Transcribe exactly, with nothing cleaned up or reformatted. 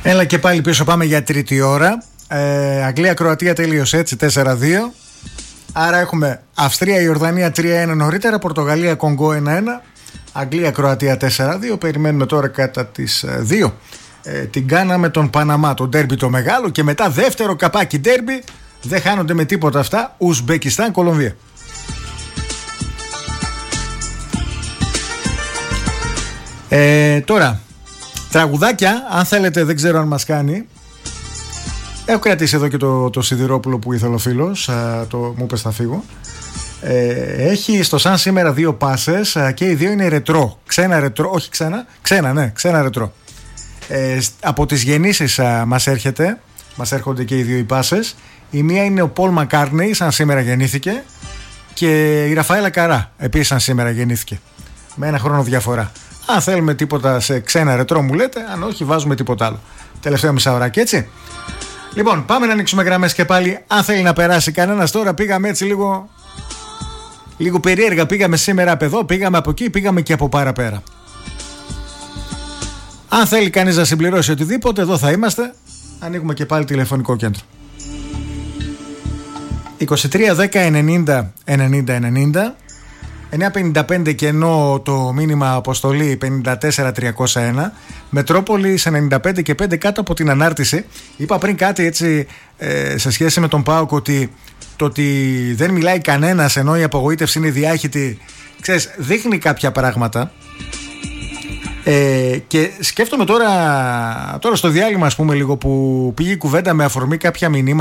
Έλα και πάλι πίσω, πάμε για τρίτη ώρα. ε, Αγγλία-Κροατία τελείωσε έτσι τέσσερα δύο. Άρα έχουμε Αυστρία-Ιορδανία τρία ένα νωρίτερα, Πορτογαλία-Κονγκό ένα ένα, Αγγλία-Κροατία τέσσερα δύο. Περιμένουμε τώρα κατά τις δύο ε, την Γκάνα με τον Παναμά, το ντέρμπι το μεγάλο. Και μετά δεύτερο καπάκι ντέρμπι, δεν χάνονται με τίποτα αυτά, Ουσμπεκιστάν-Κολομβία. ε, Τώρα τραγουδάκια, αν θέλετε, δεν ξέρω αν μας κάνει. Έχω κρατήσει εδώ και το, το Σιδηρόπουλο που ήθελε ο φίλος, το, μου είπες θα φύγω. ε, Έχει στο σαν σήμερα δύο πάσες και οι δύο είναι ρετρό. Ξένα ρετρό, όχι ξένα, ξένα ναι, ξένα ρετρό. ε, Από τις γεννήσεις α, μας έρχεται, μας έρχονται και οι δύο οι πάσες. Η μία είναι ο Πολ Μακκάρτνεϊ, σαν σήμερα γεννήθηκε. Και η Ραφαέλα Καρά, επίσης σαν σήμερα γεννήθηκε, με ένα χρόνο διαφορά. Αν θέλουμε τίποτα σε ξένα ρετρό μου λέτε, αν όχι βάζουμε τίποτα άλλο. Τελευταίο μισάωράκι, έτσι. Λοιπόν, πάμε να ανοίξουμε γραμμές και πάλι. Αν θέλει να περάσει κανένας τώρα, πήγαμε έτσι λίγο Λίγο περίεργα. Πήγαμε σήμερα από εδώ, πήγαμε από εκεί, πήγαμε και από παραπέρα. Αν θέλει κανείς να συμπληρώσει οτιδήποτε, εδώ θα είμαστε. Ανοίγουμε και πάλι τηλεφωνικό κέντρο. είκοσι τρία δέκα ενενήντα ενενήντα ενενήντα, εννιά πενήντα πέντε και ενώ το μήνυμα αποστολή πενήντα τέσσερα τριακόσια ένα, Μετρόπολης ενενήντα πέντε και πέντε κάτω από την ανάρτηση. Είπα πριν κάτι έτσι ε, σε σχέση με τον ΠΑΟΚ, ότι το ότι δεν μιλάει κανένας ενώ η απογοήτευση είναι διάχυτη, ξέρεις, δείχνει κάποια πράγματα. Ε, και σκέφτομαι τώρα, τώρα στο διάλειμμα, ας πούμε, λίγο που πήγε η κουβέντα με αφορμή κάποια μηνύματα